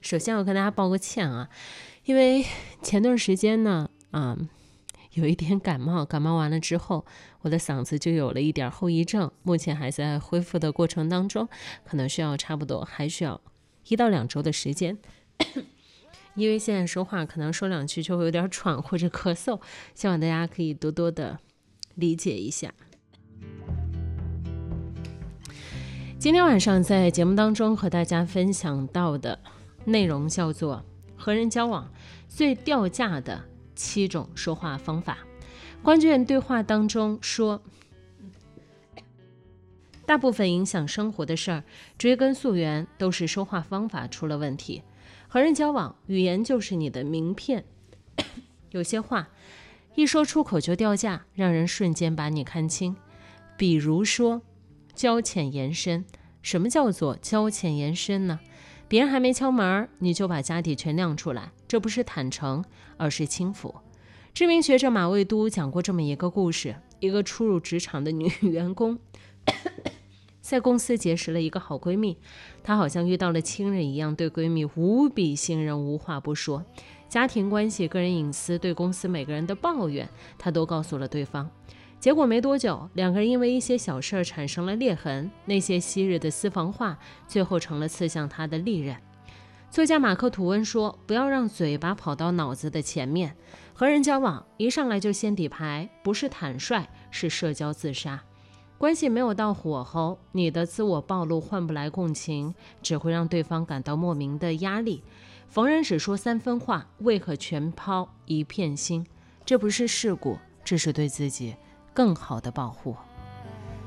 首先我跟大家报个歉啊，因为前段时间呢，有一点感冒完了之后，我的嗓子就有了一点后遗症，目前还在恢复的过程当中，可能需要差不多还需要1到2周的时间。因为现在说话可能说2句就会有点喘或者咳嗽，希望大家可以多多的理解一下。今天晚上在节目当中和大家分享到的内容叫做和人交往最掉价的7种说话方法。关键对话当中说，大部分影响生活的事儿，追根溯源都是说话方法出了问题。和人交往，语言就是你的名片。有些话一说出口就掉价，让人瞬间把你看清。比如说交浅言深。什么叫做交浅言深呢？别人还没敲门，你就把家底全亮出来，这不是坦诚，而是轻浮。知名学者马未都讲过这么一个故事，一个初入职场的女员工在公司结识了一个好闺蜜，她好像遇到了亲人一样，对闺蜜无比信任，无话不说，家庭关系、个人隐私、对公司每个人的抱怨，她都告诉了对方。结果没多久，两个人因为一些小事产生了裂痕，那些昔日的私房话最后成了刺向她的利刃。作家马克·吐温说，不要让嘴巴跑到脑子的前面，和人交往一上来就先底牌，不是坦率，是社交自杀。关系没有到火候，你的自我暴露换不来共情，只会让对方感到莫名的压力。逢人只说3分话，为何全抛1片心？这不是世故，这是对自己更好的保护。